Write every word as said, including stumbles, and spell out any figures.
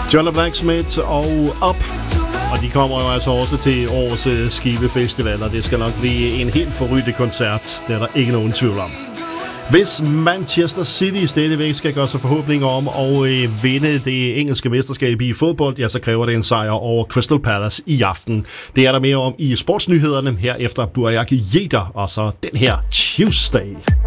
Johnny Blacksmith og Up. Og de kommer jo altså også til årets uh, Skive Festival, og det skal nok blive en helt forrygende koncert. Det er der ikke nogen tvivl om. Hvis Manchester City stadigvæk skal gøre sig forhåbninger om at øh, vinde det engelske mesterskab i fodbold, ja, så kræver det en sejr over Crystal Palace i aften. Det er der mere om i sportsnyhederne her efter Burak Yedder, og så den her Tuesday.